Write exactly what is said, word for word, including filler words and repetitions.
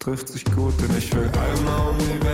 trifft sich gut, denn ich will einmal um die